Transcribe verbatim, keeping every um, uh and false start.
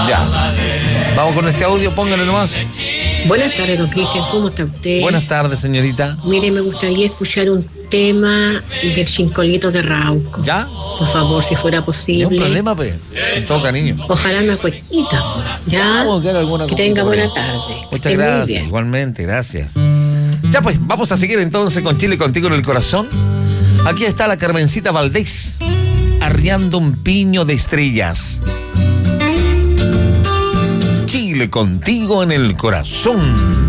Ya. Vamos con este audio, póngale nomás. Buenas tardes, don Cristian, ¿cómo está usted? Buenas tardes, señorita. Mire, me gustaría escuchar un tema del Chincolito de Rauco. ¿Ya? Por favor, si fuera posible. No hay problema, pues. Con todo cariño. Ojalá una cuequita. Ya. Vamos a quedar alguna que tenga buena por ahí. tarde. Muchas gracias, igualmente, gracias. Ya pues, vamos a seguir entonces con Chile Contigo en el Corazón. Aquí está la Carmencita Valdés, arriando un piño de estrellas. Chile Contigo en el Corazón.